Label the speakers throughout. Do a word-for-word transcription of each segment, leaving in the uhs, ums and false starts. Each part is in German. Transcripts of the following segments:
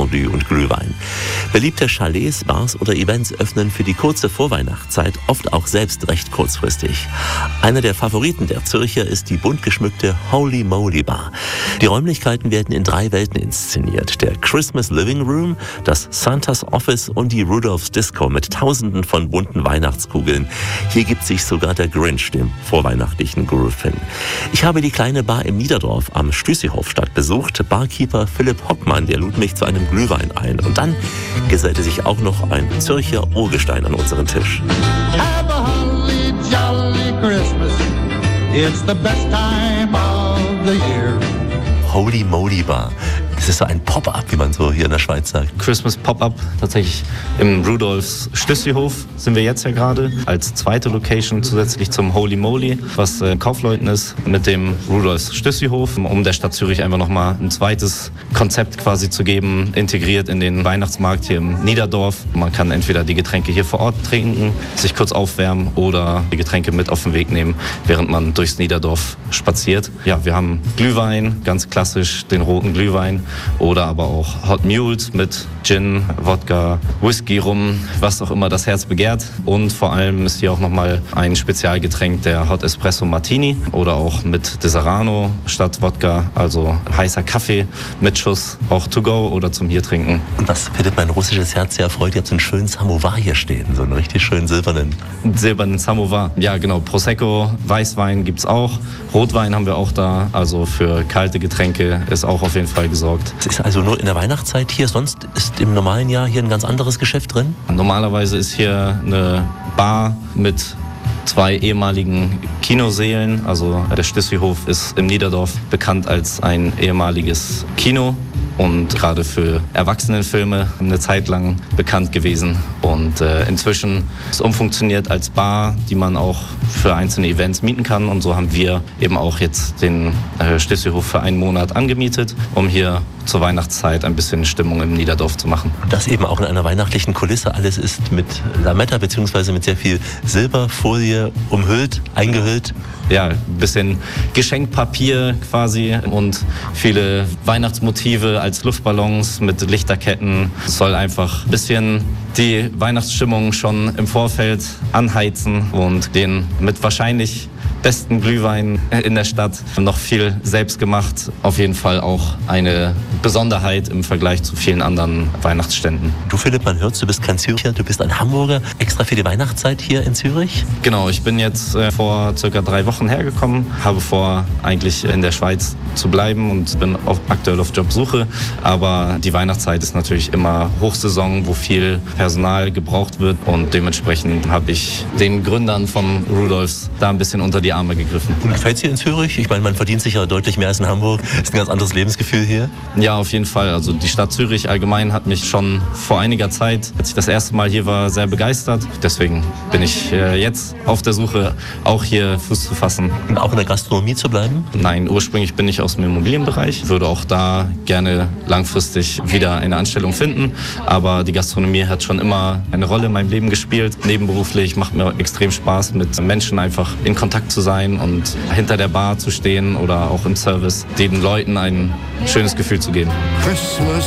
Speaker 1: Fondue und Glühwein. Beliebte Chalets, Bars oder Events öffnen für die kurze Vorweihnachtszeit oft auch selbst recht kurzfristig. Einer der Favoriten der Zürcher ist die bunt geschmückte Holy Moly Bar. Die Räumlichkeiten werden in drei Welten inszeniert. Der Christmas Living Room, das Santa's Office und die Rudolph's Disco mit tausenden von bunten Weihnachtskugeln. Hier gibt sich sogar der Grinch dem vorweihnachtlichen Groove hin. Ich habe die kleine Bar im Niederdorf am Stüssihofstadt besucht. Barkeeper Philipp Hockmann, der lud mich zu einem Glühwein ein. Und dann gesellte sich auch noch ein Zürcher Urgestein an unseren Tisch.
Speaker 2: Have a holly jolly Christmas. It's the best time of the year.
Speaker 1: Holy Moly Bar. Es ist so ein Pop-up, wie man so hier in der Schweiz sagt.
Speaker 3: Christmas Pop-up, tatsächlich im Rudolphs Stüssihof sind wir jetzt ja gerade. Als zweite Location zusätzlich zum Holy Moly, was äh, Kaufleuten ist, mit dem Rudolphs Stüssihof, um der Stadt Zürich einfach nochmal ein zweites Konzept quasi zu geben, integriert in den Weihnachtsmarkt hier im Niederdorf. Man kann entweder die Getränke hier vor Ort trinken, sich kurz aufwärmen oder die Getränke mit auf den Weg nehmen, während man durchs Niederdorf spaziert. Ja, wir haben Glühwein, ganz klassisch den roten Glühwein. Oder aber auch Hot Mules mit Gin, Wodka, Whisky, Rum, was auch immer das Herz begehrt. Und vor allem ist hier auch nochmal ein Spezialgetränk, der Hot Espresso Martini oder auch mit Deserrano statt Wodka, also heißer Kaffee mit Schuss, auch to go oder zum hier trinken.
Speaker 1: Und was findet mein russisches Herz sehr erfreut? Ihr habt so einen schönen Samovar hier stehen, so einen richtig schönen silbernen.
Speaker 3: Silbernen Samovar, ja genau. Prosecco, Weißwein gibt's auch, Rotwein haben wir auch da, also für kalte Getränke ist auch auf jeden Fall gesorgt.
Speaker 1: Es ist also nur in der Weihnachtszeit hier, sonst ist im normalen Jahr hier ein ganz anderes Geschäft drin?
Speaker 3: Normalerweise ist hier eine Bar mit zwei ehemaligen Kinosälen. Also der Stüssihof ist im Niederdorf bekannt als ein ehemaliges Kino und gerade für Erwachsenenfilme eine Zeit lang bekannt gewesen. Und äh, inzwischen ist umfunktioniert als Bar, die man auch für einzelne Events mieten kann. Und so haben wir eben auch jetzt den äh, Stüssihof für einen Monat angemietet, um hier zur Weihnachtszeit ein bisschen Stimmung im Niederdorf zu machen.
Speaker 1: Und das eben auch in einer weihnachtlichen Kulisse. Alles ist mit Lametta bzw. mit sehr viel Silberfolie umhüllt, eingehüllt.
Speaker 3: Ja, ein bisschen Geschenkpapier quasi und viele Weihnachtsmotive als Luftballons mit Lichterketten. Es soll einfach ein bisschen die Weihnachtsstimmung schon im Vorfeld anheizen und den mit wahrscheinlich besten Glühwein in der Stadt noch viel selbst gemacht. Auf jeden Fall auch eine Besonderheit im Vergleich zu vielen anderen Weihnachtsständen.
Speaker 1: Du Philipp, man hört, du bist kein Zürcher, du bist ein Hamburger, extra für die Weihnachtszeit hier in Zürich?
Speaker 3: Genau, ich bin jetzt äh, vor circa drei Wochen hergekommen, habe vor, eigentlich in der Schweiz zu bleiben und bin auf, aktuell auf Jobsuche. Aber die Weihnachtszeit ist natürlich immer Hochsaison, wo viel Personal gebraucht wird und dementsprechend habe ich den Gründern von Rudolphs da ein bisschen unter die Arme gegriffen.
Speaker 1: Und gefällt es dir in Zürich? Ich meine, man verdient sich ja deutlich mehr als in Hamburg. Ist ein ganz anderes Lebensgefühl hier?
Speaker 3: Ja, auf jeden Fall. Also die Stadt Zürich allgemein hat mich schon vor einiger Zeit, als ich das erste Mal hier war, sehr begeistert. Deswegen bin ich äh, jetzt auf der Suche, auch hier Fuß zu fassen.
Speaker 1: Und auch in der Gastronomie zu bleiben?
Speaker 3: Nein, ursprünglich bin ich aus dem Immobilienbereich. Würde auch da gerne langfristig wieder eine Anstellung finden. Aber die Gastronomie hat schon immer eine Rolle in meinem Leben gespielt. Nebenberuflich macht mir extrem Spaß, mit Menschen einfach in Kontakt zu sein und hinter der Bar zu stehen oder auch im Service, den Leuten ein schönes Gefühl zu geben.
Speaker 2: Christmas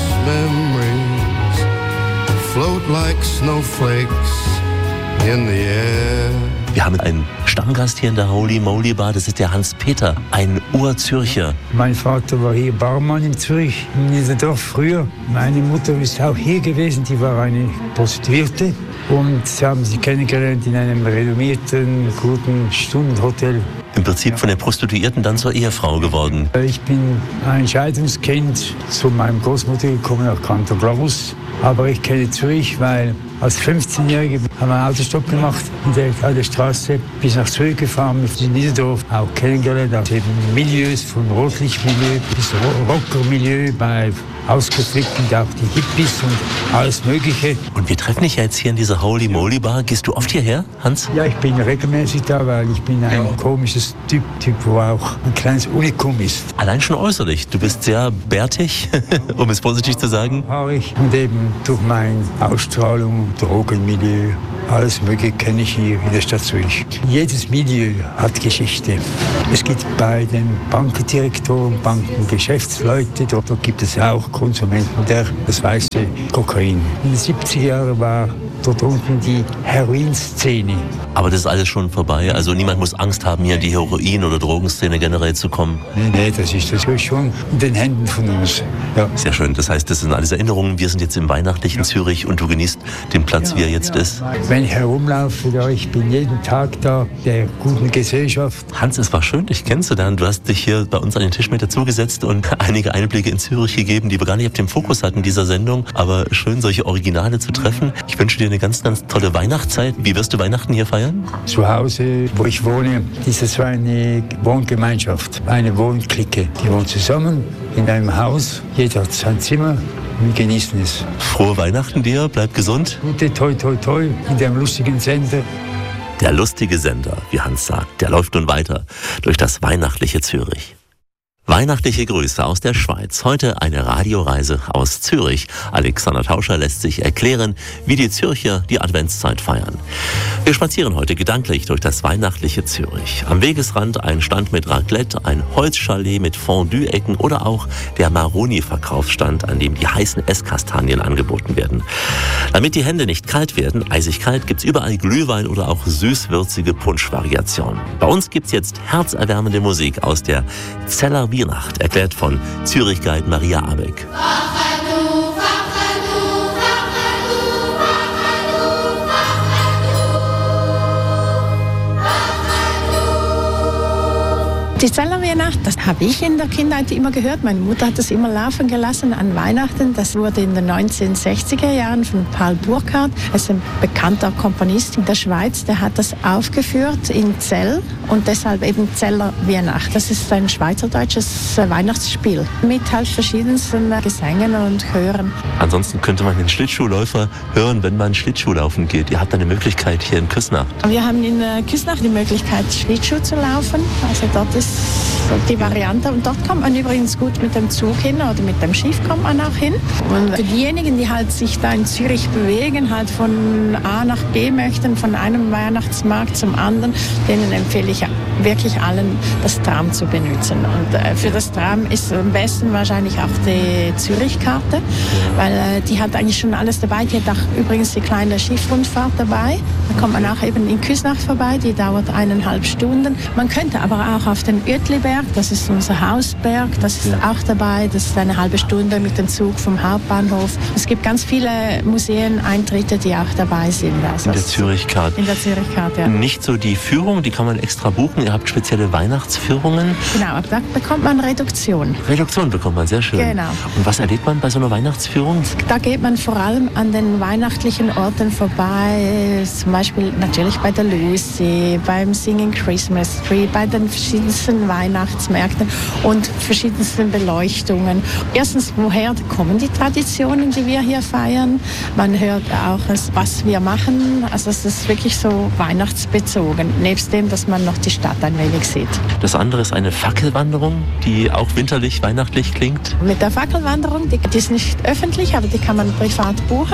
Speaker 2: memories float like snowflakes in the air.
Speaker 1: Wir haben einen Stammgast hier in der Holy Moly Bar, das ist der Hans-Peter, ein Urzürcher.
Speaker 4: Mein Vater war hier Barmann in Zürich, in Niederdorf früher. Meine Mutter ist auch hier gewesen, die war eine Prostituierte. Und sie haben sich kennengelernt in einem renommierten, guten Stundenhotel.
Speaker 1: Im Prinzip von der Prostituierten dann zur Ehefrau geworden.
Speaker 4: Ich bin ein Scheidungskind zu meinem Großmutter gekommen nach Kanton-Glarus. Aber ich kenne Zürich, weil als fünfzehnjähriger haben wir einen Autostopp gemacht in der, an der Straße bis nach Zürich gefahren, mit in Niederdorf auch kennengelernt, aus eben Milieus, von Rotlichtmilieu bis Rockermilieu, bei Ausgeflickten auch die Hippies und alles Mögliche.
Speaker 1: Und wir treffen dich ja jetzt hier in dieser Holy Moly Bar. Gehst du oft hierher, Hans?
Speaker 4: Ja, ich bin regelmäßig da, weil ich bin ein ja. komisches Typ, typ, wo auch ein kleines Unikum ist.
Speaker 1: Allein schon äußerlich. Du bist sehr bärtig, um es vorsichtig zu sagen.
Speaker 4: Haarig und eben durch meine Ausstrahlung, Drogenmilieu, Alles Mögliche kenne ich hier in der Stadt Zürich. Jedes Milieu hat Geschichte. Es gibt bei den Bankdirektoren, Bankengeschäftsleute, dort, dort gibt es auch Konsumenten der das weiße Kokain. In den siebziger Jahren war dort unten die Heroinszene.
Speaker 1: Aber das ist alles schon vorbei, also niemand muss Angst haben, hier in die Heroin- oder Drogenszene generell zu kommen.
Speaker 4: Nee, nee, das ist das schon in den Händen von uns. Ja.
Speaker 1: Sehr schön, das heißt, das sind alles Erinnerungen. Wir sind jetzt im weihnachtlichen ja. Zürich und du genießt den Platz, ja, wie er jetzt ja. ist.
Speaker 4: Wenn ich herumlaufe, ja, ich bin jeden Tag da, der guten Gesellschaft.
Speaker 1: Hans, es war schön, dich kennenzulernen. Du hast dich hier bei uns an den Tisch mit dazugesetzt und einige Einblicke in Zürich gegeben, die wir gar nicht auf dem Fokus hatten in dieser Sendung. Aber schön, solche Originale zu treffen. Ich wünsche dir eine ganz, ganz tolle Weihnachtszeit. Wie wirst du Weihnachten hier feiern?
Speaker 4: Zu Hause, wo ich wohne, ist es so eine Wohngemeinschaft, eine Wohnklicke. Die wohnen zusammen in einem Haus. Jeder hat sein Zimmer. Wir genießen es.
Speaker 1: Frohe Weihnachten dir, bleib gesund.
Speaker 4: Gute toi toi toi in dem lustigen Sender.
Speaker 1: Der lustige Sender, wie Hans sagt, der läuft nun weiter durch das weihnachtliche Zürich. Weihnachtliche Grüße aus der Schweiz. Heute eine Radioreise aus Zürich. Alexander Tauscher lässt sich erklären, wie die Zürcher die Adventszeit feiern. Wir spazieren heute gedanklich durch das weihnachtliche Zürich. Am Wegesrand ein Stand mit Raclette, ein Holzchalet mit Fondue-Ecken oder auch der Maroni-Verkaufsstand, an dem die heißen Esskastanien angeboten werden. Damit die Hände nicht kalt werden, eisig kalt, gibt's überall Glühwein oder auch süßwürzige Punschvariationen. Bei uns gibt's jetzt herzerwärmende Musik aus der Zeller Weihnacht, erklärt von Zürich-Guide Maria Abeck.
Speaker 5: Die Zeller Weihnacht, das habe ich in der Kindheit immer gehört. Meine Mutter hat das immer laufen gelassen an Weihnachten. Das wurde in den neunzehnhundertsechziger Jahren von Paul Burkhardt, er ist ein bekannter Komponist in der Schweiz, der hat das aufgeführt in Zell und deshalb eben Zeller Weihnacht. Das ist ein schweizerdeutsches Weihnachtsspiel mit halt verschiedensten Gesängen und Chören.
Speaker 1: Ansonsten könnte man den Schlittschuhläufer hören, wenn man Schlittschuh laufen geht. Ihr habt eine Möglichkeit hier in Küsnacht.
Speaker 5: Wir haben in Küsnacht die Möglichkeit, Schlittschuh zu laufen. Also dort ist die Variante. Und dort kommt man übrigens gut mit dem Zug hin oder mit dem Schiff kommt man auch hin. Und für diejenigen, die halt sich da in Zürich bewegen, halt von A nach B möchten, von einem Weihnachtsmarkt zum anderen, denen empfehle ich wirklich allen, das Tram zu benutzen. Und äh, für das Tram ist am besten wahrscheinlich auch die Zürich-Karte, weil äh, die hat eigentlich schon alles dabei. Die hat auch übrigens die kleine Schiffrundfahrt dabei. Da kommt man auch eben in Küsnacht vorbei, die dauert eineinhalb Stunden. Man könnte aber auch auf den Uetliberg, das ist unser Hausberg, das ist auch dabei. Das ist eine halbe Stunde mit dem Zug vom Hauptbahnhof. Es gibt ganz viele Museen-Eintritte, die auch dabei sind. Also
Speaker 1: in der Zürich-Karte.
Speaker 5: In der Zürich-Karte, ja.
Speaker 1: Nicht so die Führung, die kann man extra buchen. Ihr habt spezielle Weihnachtsführungen.
Speaker 5: Genau, aber da bekommt man Reduktion.
Speaker 1: Reduktion bekommt man, sehr schön.
Speaker 5: Genau.
Speaker 1: Und was erlebt man bei so einer Weihnachtsführung?
Speaker 5: Da geht man vor allem an den weihnachtlichen Orten vorbei. Zum Beispiel natürlich bei der Lucy, beim Singing Christmas Tree, bei den verschiedensten Weihnachtsmärkten und verschiedensten Beleuchtungen. Erstens, woher kommen die Traditionen, die wir hier feiern? Man hört auch, was wir machen. Also es ist wirklich so weihnachtsbezogen. Nebst dem, dass man noch die Stadt ein wenig sieht.
Speaker 1: Das andere ist eine Fackelwanderung, die auch winterlich, weihnachtlich klingt.
Speaker 5: Mit der Fackelwanderung, die, die ist nicht öffentlich, aber die kann man privat buchen.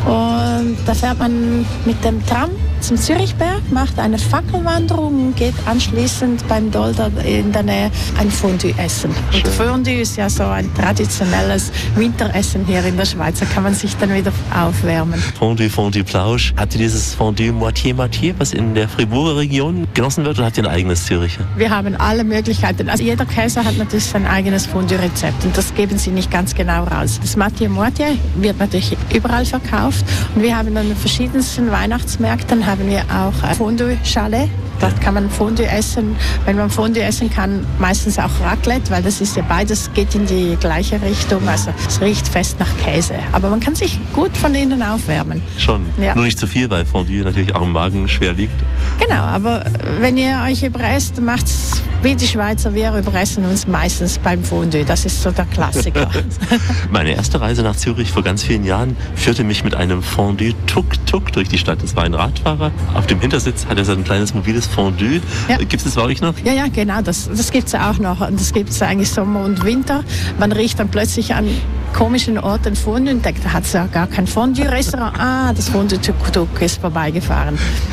Speaker 5: Und da fährt man mit dem Tram zum Zürichberg, macht eine Fackelwanderung und geht anschließend beim Dolder in der Nähe ein Fondue essen. Und Fondue ist ja so ein traditionelles Winteressen hier in der Schweiz. Da kann man sich dann wieder aufwärmen.
Speaker 1: Fondue, Fondue, Plausch. Habt ihr dieses Fondue Moitié-Moitié, was in der Fribourger Region genossen wird, oder habt ihr ein eigenes Züricher?
Speaker 5: Wir haben alle Möglichkeiten. Also jeder Käse hat natürlich sein eigenes Fondue-Rezept und das geben sie nicht ganz genau raus. Das Moitié-Moitié wird natürlich überall verkauft und wir haben an verschiedensten Weihnachtsmärkten haben wir auch Fondue-Chalet. Dort kann man Fondue essen. Wenn man Fondue essen kann, meistens auch Raclette, weil das ist ja beides geht in die gleiche Richtung. Also es riecht fest nach Käse. Aber man kann sich gut von innen aufwärmen.
Speaker 1: Schon.
Speaker 5: Ja.
Speaker 1: Nur nicht zu viel, weil Fondue natürlich auch im Magen schwer liegt.
Speaker 5: Genau, aber wenn ihr euch überesst, macht's wie die Schweizer. Wir überessen uns meistens beim Fondue. Das ist so der Klassiker.
Speaker 1: Meine erste Reise nach Zürich vor ganz vielen Jahren führte mich mit einem Fondue-Tuk-Tuk durch die Stadt. Das war ein Radfahrer. Auf dem Hintersitz hat er so ein kleines mobiles Fondue. Ja. Gibt es das bei euch noch?
Speaker 5: Ja, ja, genau. Das, das gibt es auch noch. Und das gibt es eigentlich Sommer und Winter. Man riecht dann plötzlich an komischen Ort ein Fondue entdeckt. Da hat es ja gar kein Fondue-Restaurant. Ah, das Fondue Tuk-Tuk ist vorbeigefahren.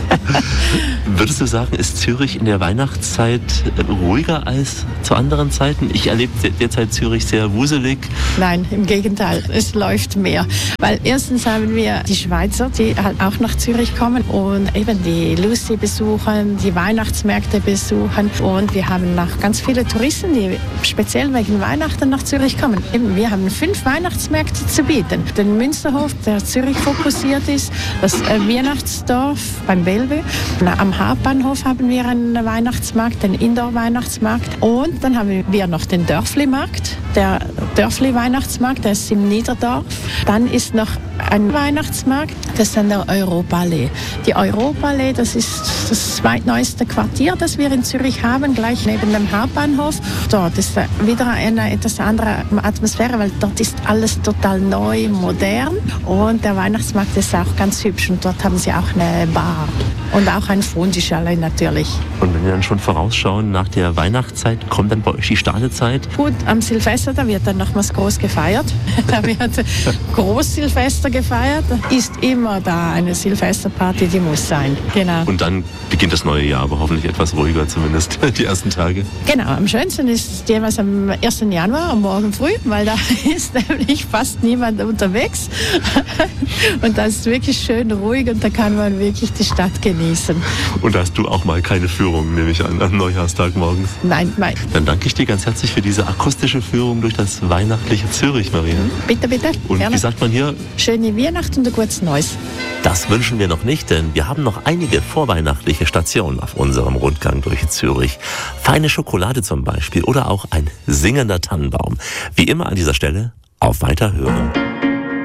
Speaker 1: Würdest du sagen, ist Zürich in der Weihnachtszeit ruhiger als zu anderen Zeiten? Ich erlebe derzeit Zürich sehr wuselig.
Speaker 5: Nein, im Gegenteil, es läuft mehr. Weil erstens haben wir die Schweizer, die halt auch nach Zürich kommen und eben die Lucy besuchen, die Weihnachtsmärkte besuchen. Und wir haben noch ganz viele Touristen, die speziell wegen Weihnachten nach Zürich kommen. Eben, wir haben fünf Weihnachtsmärkte zu bieten. Den Münsterhof, der Zürich fokussiert ist, das Weihnachtsdorf beim Bellevue. Am Hauptbahnhof haben wir einen Weihnachtsmarkt, den Indoor-Weihnachtsmarkt. Und dann haben wir noch den Dörfli-Markt. Der Dörfli-Weihnachtsmarkt, der ist im Niederdorf. Dann ist noch ein Weihnachtsmarkt, das ist an der Europaallee. Die Europaallee, das ist das zweitneueste Quartier, das wir in Zürich haben, gleich neben dem Hauptbahnhof. Dort ist wieder eine etwas andere Atmosphäre, weil dort ist alles total neu, modern. Und der Weihnachtsmarkt ist auch ganz hübsch und dort haben sie auch eine Bar. Und auch ein Fondue-Chalet natürlich.
Speaker 1: Und wenn wir dann schon vorausschauen, nach der Weihnachtszeit, kommt dann bei euch die Stadezeit?
Speaker 5: Gut, am Silvester, da wird dann nochmals groß gefeiert. Da wird Groß-Silvester gefeiert. Ist immer da eine Silvesterparty, die muss sein. Genau.
Speaker 1: Und dann beginnt das neue Jahr, aber hoffentlich etwas ruhiger zumindest die ersten Tage.
Speaker 5: Genau, am schönsten ist jeweils am ersten Januar, am Morgen früh, weil da ist nämlich fast niemand unterwegs. Und das ist wirklich schön ruhig und da kann man wirklich die Stadt genießen.
Speaker 1: Und da hast du auch mal keine Führung, nehme ich an, am Neujahrstag morgens?
Speaker 5: Nein, nein.
Speaker 1: Dann danke ich dir ganz herzlich für diese akustische Führung durch das weihnachtliche Zürich, Maria.
Speaker 5: Bitte, bitte.
Speaker 1: Und
Speaker 5: gerne.
Speaker 1: Wie sagt man hier?
Speaker 5: Schöne Weihnacht und ein gutes Neues.
Speaker 1: Das wünschen wir noch nicht, denn wir haben noch einige vorweihnachtliche Stationen auf unserem Rundgang durch Zürich. Feine Schokolade zum Beispiel oder auch ein singender Tannenbaum. Wie immer an dieser Stelle auf Weiterhören.